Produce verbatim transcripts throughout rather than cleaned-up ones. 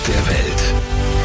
der Welt.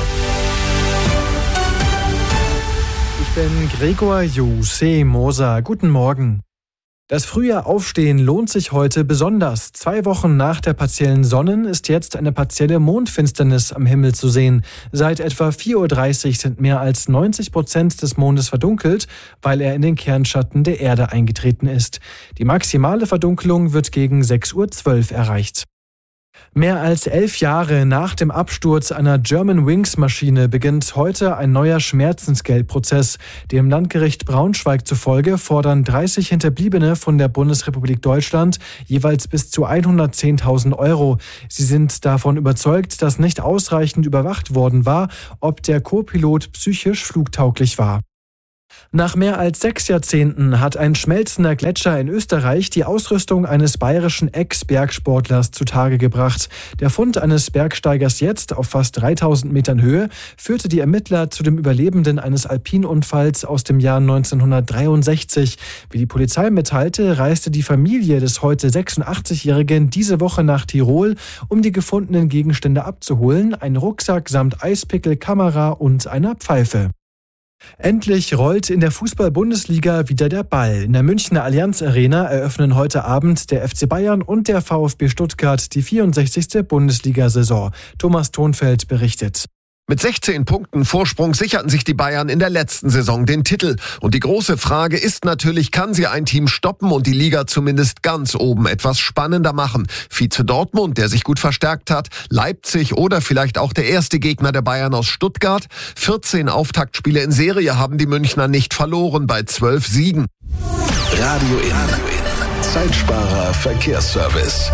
Ich bin Gregor Juse Moser. Guten Morgen. Das frühe Aufstehen lohnt sich heute besonders. Zwei Wochen nach der partiellen Sonnen- ist jetzt eine partielle Mondfinsternis am Himmel zu sehen. Seit etwa vier Uhr dreißig sind mehr als neunzig Prozent des Mondes verdunkelt, weil er in den Kernschatten der Erde eingetreten ist. Die maximale Verdunkelung wird gegen sechs Uhr zwölf erreicht. Mehr als elf Jahre nach dem Absturz einer Germanwings-Maschine beginnt heute ein neuer Schmerzensgeldprozess. Dem Landgericht Braunschweig zufolge fordern dreißig Hinterbliebene von der Bundesrepublik Deutschland jeweils bis zu hundertzehntausend Euro. Sie sind davon überzeugt, dass nicht ausreichend überwacht worden war, ob der Co-Pilot psychisch flugtauglich war. Nach mehr als sechs Jahrzehnten hat ein schmelzender Gletscher in Österreich die Ausrüstung eines bayerischen Ex-Bergsportlers zutage gebracht. Der Fund eines Bergsteigers jetzt auf fast dreitausend Metern Höhe führte die Ermittler zu dem Überlebenden eines Alpinunfalls aus dem Jahr neunzehnhundertdreiundsechzig. Wie die Polizei mitteilte, reiste die Familie des heute sechsundachtzigjährigen diese Woche nach Tirol, um die gefundenen Gegenstände abzuholen, einen Rucksack samt Eispickel, Kamera und einer Pfeife. Endlich rollt in der Fußball-Bundesliga wieder der Ball. In der Münchner Allianz Arena eröffnen heute Abend der F C Bayern und der VfB Stuttgart die vierundsechzigste Bundesliga-Saison. Thomas Thonfeld berichtet. Mit sechzehn Punkten Vorsprung sicherten sich die Bayern in der letzten Saison den Titel. Und die große Frage ist natürlich, kann sie ein Team stoppen und die Liga zumindest ganz oben etwas spannender machen? Vize Dortmund, der sich gut verstärkt hat, Leipzig oder vielleicht auch der erste Gegner der Bayern aus Stuttgart. vierzehn Auftaktspiele in Serie haben die Münchner nicht verloren bei zwölf Siegen. Radio in Zeitsparer Verkehrsservice.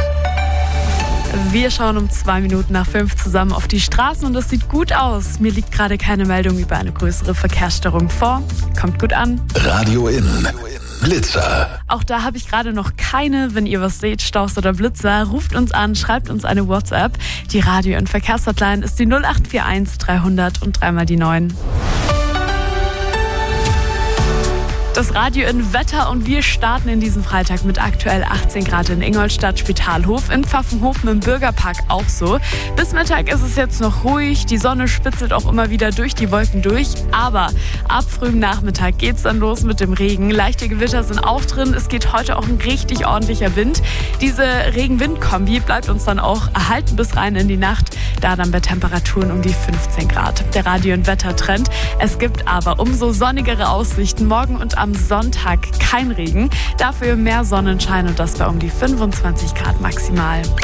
Wir schauen um zwei Minuten nach fünf zusammen auf die Straßen und es sieht gut aus. Mir liegt gerade keine Meldung über eine größere Verkehrsstörung vor. Kommt gut an. Radio in Blitzer. Auch da habe ich gerade noch keine. Wenn ihr was seht, Staus oder Blitzer, ruft uns an, schreibt uns eine WhatsApp. Die Radio in Verkehrshotline ist die null acht vier eins dreihundert und dreimal die neun. Das Radio in Wetter und wir starten in diesem Freitag mit aktuell achtzehn Grad in Ingolstadt, Spitalhof, in Pfaffenhofen im Bürgerpark auch so. Bis Mittag ist es jetzt noch ruhig, die Sonne spitzelt auch immer wieder durch die Wolken durch, aber ab frühem Nachmittag geht's dann los mit dem Regen. Leichte Gewitter sind auch drin, es geht heute auch ein richtig ordentlicher Wind. Diese Regen-Wind-Kombi bleibt uns dann auch erhalten bis rein in die Nacht, da dann bei Temperaturen um die fünfzehn Grad. Der Radio in Wettertrend, es gibt aber umso sonnigere Aussichten morgen und am Sonntag kein Regen, dafür mehr Sonnenschein und das bei um die fünfundzwanzig Grad maximal.